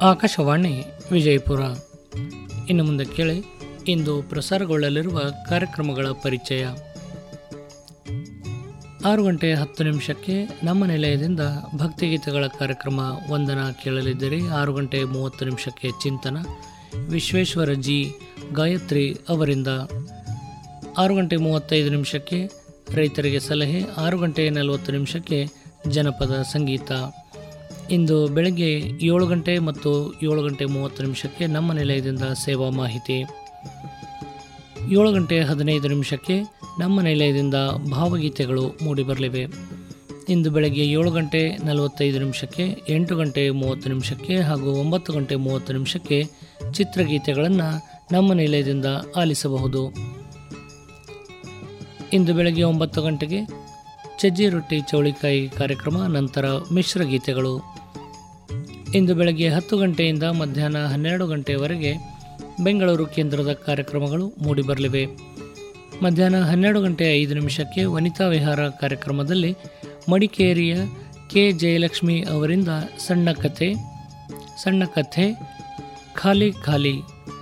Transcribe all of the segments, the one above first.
ಆಕಾಶವಾಣಿ ವಿಜಯಪುರ. ಇನ್ನು ಮುಂದೆ ಕೇಳಿ ಇಂದು ಪ್ರಸಾರಗೊಳ್ಳಲಿರುವ ಕಾರ್ಯಕ್ರಮಗಳ ಪರಿಚಯ. 6:10 ನಮ್ಮ ನಿಲಯದಿಂದ ಭಕ್ತಿಗೀತೆಗಳ ಕಾರ್ಯಕ್ರಮ ವಂದನಾ ಕೇಳಲಿದ್ದೀರಿ. 6:30 ಚಿಂತನ ವಿಶ್ವೇಶ್ವರ ಜಿ ಗಾಯತ್ರಿ ಅವರಿಂದ. 6:35 ರೈತರಿಗೆ ಸಲಹೆ. 6:40 ಜನಪದ ಸಂಗೀತ. ಇಂದು ಬೆಳಗ್ಗೆ 7 ಗಂಟೆ ಮತ್ತು 7:30 ನಮ್ಮ ನಿಲಯದಿಂದ ಸೇವಾ ಮಾಹಿತಿ. 7:15 ನಮ್ಮ ನಿಲಯದಿಂದ ಭಾವಗೀತೆಗಳು ಮೂಡಿಬರಲಿವೆ. ಇಂದು ಬೆಳಗ್ಗೆ 7:45 8:30 ಹಾಗೂ 9:30 ಚಿತ್ರಗೀತೆಗಳನ್ನು ನಮ್ಮ ನಿಲಯದಿಂದ ಆಲಿಸಬಹುದು. ಇಂದು ಬೆಳಗ್ಗೆ 9 ಗಂಟೆಗೆ ಸಜ್ಜಿ ರೊಟ್ಟಿ ಚೌಳಿಕಾಯಿ ಕಾರ್ಯಕ್ರಮ, ನಂತರ ಮಿಶ್ರ ಗೀತೆಗಳು. ಇಂದು ಬೆಳಗ್ಗೆ 10 ಗಂಟೆಯಿಂದ ಮಧ್ಯಾಹ್ನ 12 ಗಂಟೆಯವರೆಗೆ ಬೆಂಗಳೂರು ಕೇಂದ್ರದ ಕಾರ್ಯಕ್ರಮಗಳು ಮೂಡಿಬರಲಿವೆ. ಮಧ್ಯಾಹ್ನ 12:05 ವನಿತಾ ವಿಹಾರ ಕಾರ್ಯಕ್ರಮದಲ್ಲಿ ಮಡಿಕೇರಿಯ ಕೆ ಜಯಲಕ್ಷ್ಮಿ ಅವರಿಂದ ಸಣ್ಣ ಕಥೆ ಖಾಲಿ ಖಾಲಿ.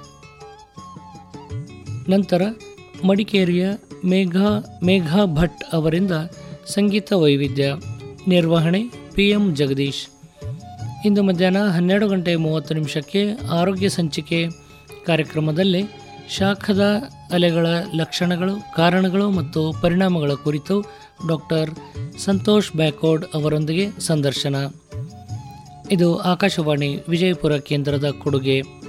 ನಂತರ ಮಡಿಕೇರಿಯ ಮೇಘಾ ಭಟ್ ಅವರಿಂದ ಸಂಗೀತ ವೈವಿಧ್ಯ. ನಿರ್ವಹಣೆ PM ಜಗದೀಶ್. ಇಂದು ಮಧ್ಯಾಹ್ನ 12:30 ಆರೋಗ್ಯ ಸಂಚಿಕೆ ಕಾರ್ಯಕ್ರಮದಲ್ಲಿ ಶಾಖದ ಅಲೆಗಳ ಲಕ್ಷಣಗಳು, ಕಾರಣಗಳು ಮತ್ತು ಪರಿಣಾಮಗಳ ಕುರಿತು ಡಾಕ್ಟರ್ ಸಂತೋಷ್ ಬ್ಯಾಕೋಡ್ ಅವರೊಂದಿಗೆ ಸಂದರ್ಶನ. ಇದು ಆಕಾಶವಾಣಿ ವಿಜಯಪುರ ಕೇಂದ್ರದ ಕೊಡುಗೆ.